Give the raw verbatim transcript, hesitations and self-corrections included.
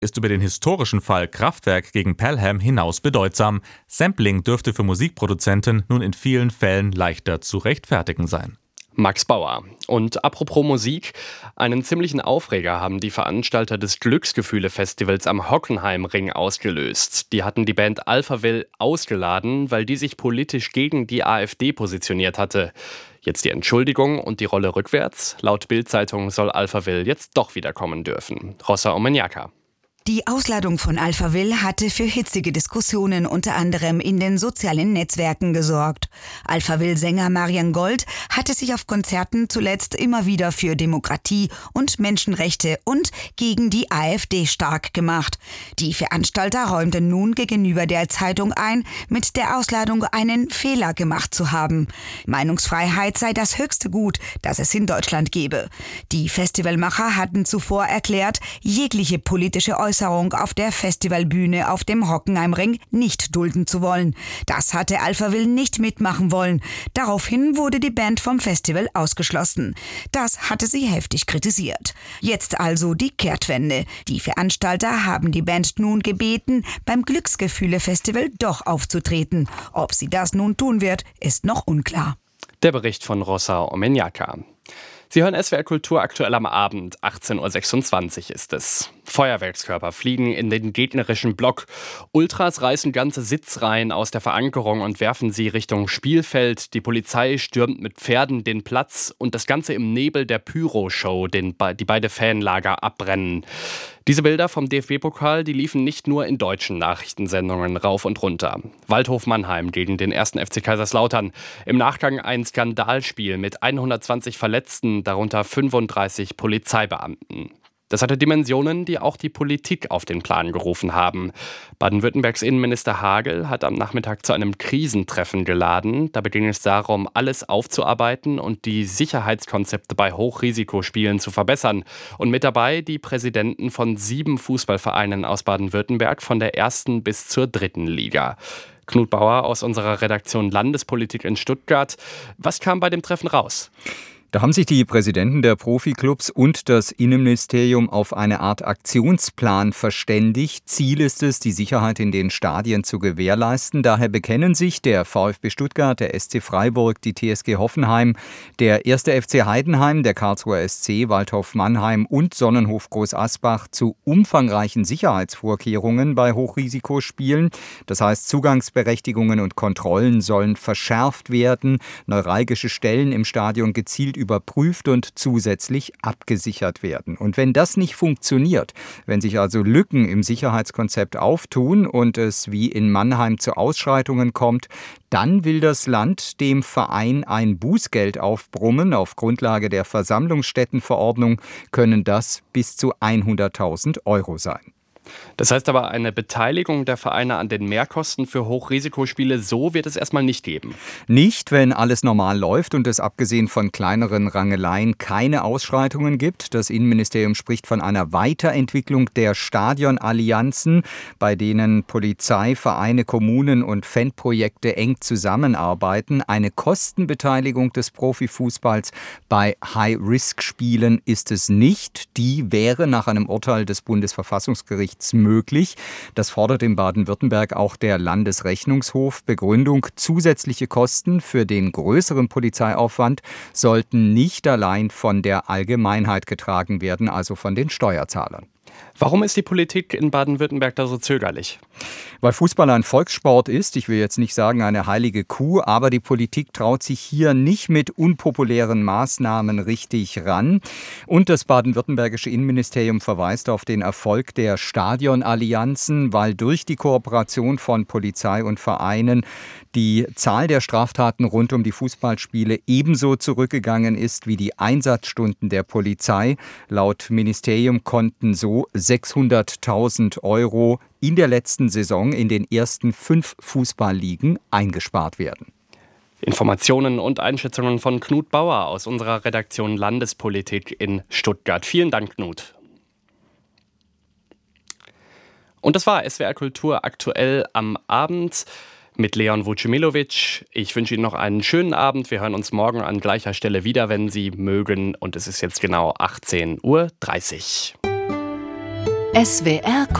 ist über den historischen Fall Kraftwerk gegen Pelham hinaus bedeutsam. Sampling dürfte für Musikproduzenten nun in vielen Fällen leichter zu rechtfertigen sein. Max Bauer. Und apropos Musik, einen ziemlichen Aufreger haben die Veranstalter des Glücksgefühle-Festivals am Hockenheimring ausgelöst. Die hatten die Band Alphaville ausgeladen, weil die sich politisch gegen die AfD positioniert hatte. Jetzt die Entschuldigung und die Rolle rückwärts. Laut Bild-Zeitung soll Alphaville jetzt doch wiederkommen dürfen. Rossa Omeniaka. Die Ausladung von Alphaville hatte für hitzige Diskussionen unter anderem in den sozialen Netzwerken gesorgt. Alphaville-Sänger Marian Gold hatte sich auf Konzerten zuletzt immer wieder für Demokratie und Menschenrechte und gegen die AfD stark gemacht. Die Veranstalter räumten nun gegenüber der Zeitung ein, mit der Ausladung einen Fehler gemacht zu haben. Meinungsfreiheit sei das höchste Gut, das es in Deutschland gebe. Die Festivalmacher hatten zuvor erklärt, jegliche politische Äußerung auf der Festivalbühne auf dem Hockenheimring nicht dulden zu wollen. Das hatte Alphaville nicht mitmachen wollen. Daraufhin wurde die Band vom Festival ausgeschlossen. Das hatte sie heftig kritisiert. Jetzt also die Kehrtwende. Die Veranstalter haben die Band nun gebeten, beim Glücksgefühle-Festival doch aufzutreten. Ob sie das nun tun wird, ist noch unklar. Der Bericht von Rossa Omeniaka. Sie hören S W R Kultur aktuell am Abend, achtzehn Uhr sechsundzwanzig ist es. Feuerwerkskörper fliegen in den gegnerischen Block. Ultras reißen ganze Sitzreihen aus der Verankerung und werfen sie Richtung Spielfeld. Die Polizei stürmt mit Pferden den Platz und das Ganze im Nebel der Pyro-Show, den die beide Fanlager abbrennen. Diese Bilder vom D F B-Pokal, die liefen nicht nur in deutschen Nachrichtensendungen rauf und runter. Waldhof Mannheim gegen den ersten F C Kaiserslautern. Im Nachgang ein Skandalspiel mit hundertzwanzig Verletzten, darunter fünfunddreißig Polizeibeamten. Das hatte Dimensionen, die auch die Politik auf den Plan gerufen haben. Baden-Württembergs Innenminister Hagel hat am Nachmittag zu einem Krisentreffen geladen. Dabei ging es darum, alles aufzuarbeiten und die Sicherheitskonzepte bei Hochrisikospielen zu verbessern. Und mit dabei die Präsidenten von sieben Fußballvereinen aus Baden-Württemberg von der ersten bis zur dritten Liga. Knut Bauer aus unserer Redaktion Landespolitik in Stuttgart. Was kam bei dem Treffen raus? Da haben sich die Präsidenten der Profiklubs und das Innenministerium auf eine Art Aktionsplan verständigt. Ziel ist es, die Sicherheit in den Stadien zu gewährleisten. Daher bekennen sich der VfB Stuttgart, der S C Freiburg, die T S G Hoffenheim, der erste F C Heidenheim, der Karlsruher S C, Waldhof Mannheim und Sonnenhof Groß Asbach zu umfangreichen Sicherheitsvorkehrungen bei Hochrisikospielen. Das heißt, Zugangsberechtigungen und Kontrollen sollen verschärft werden, neuralgische Stellen im Stadion gezielt überprüft und zusätzlich abgesichert werden. Und wenn das nicht funktioniert, wenn sich also Lücken im Sicherheitskonzept auftun und es wie in Mannheim zu Ausschreitungen kommt, dann will das Land dem Verein ein Bußgeld aufbrummen. Auf Grundlage der Versammlungsstättenverordnung können das bis zu hunderttausend Euro sein. Das heißt aber, eine Beteiligung der Vereine an den Mehrkosten für Hochrisikospiele, so wird es erstmal nicht geben. Nicht, wenn alles normal läuft und es abgesehen von kleineren Rangeleien keine Ausschreitungen gibt. Das Innenministerium spricht von einer Weiterentwicklung der Stadionallianzen, bei denen Polizei, Vereine, Kommunen und Fanprojekte eng zusammenarbeiten. Eine Kostenbeteiligung des Profifußballs bei High-Risk-Spielen ist es nicht. Die wäre nach einem Urteil des Bundesverfassungsgerichts möglich. Das fordert in Baden-Württemberg auch der Landesrechnungshof. Begründung: zusätzliche Kosten für den größeren Polizeiaufwand sollten nicht allein von der Allgemeinheit getragen werden, also von den Steuerzahlern. Warum ist die Politik in Baden-Württemberg da so zögerlich? Weil Fußball ein Volkssport ist, ich will jetzt nicht sagen eine heilige Kuh, aber die Politik traut sich hier nicht mit unpopulären Maßnahmen richtig ran. Und das baden-württembergische Innenministerium verweist auf den Erfolg der Stadionallianzen, weil durch die Kooperation von Polizei und Vereinen die Zahl der Straftaten rund um die Fußballspiele ebenso zurückgegangen ist wie die Einsatzstunden der Polizei. Laut Ministerium konnten so sechshunderttausend Euro in der letzten Saison in den ersten fünf Fußballligen eingespart werden. Informationen und Einschätzungen von Knut Bauer aus unserer Redaktion Landespolitik in Stuttgart. Vielen Dank, Knut. Und das war S W R Kultur aktuell am Abend mit Leon Vucimilovic. Ich wünsche Ihnen noch einen schönen Abend. Wir hören uns morgen an gleicher Stelle wieder, wenn Sie mögen. Und es ist jetzt genau achtzehn Uhr dreißig. S W R